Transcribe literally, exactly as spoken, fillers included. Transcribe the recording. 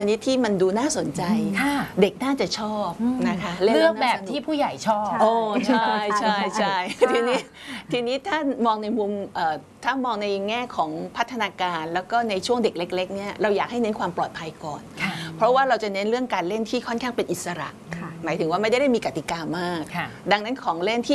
อันนี้ที่มันดูน่าสนใจเด็กน่าจะชอบนะคะเลือกแบบที่ผู้ใหญ่ชอบโอ้ใช่ใช่ใช่ทีนี้ทีนี้ถ้ามองในมุมถ้ามองในแง่ของพัฒนาการแล้วก็ในช่วงเด็กเล็กๆเนี่ยเราอยากให้เน้นความปลอดภัยก่อนเพราะว่าเราจะเน้นเรื่องการเล่นที่ค่อนข้างเป็นอิสระหมายถึงว่าไม่ได้มีกติกามากดังนั้นของเล่นที่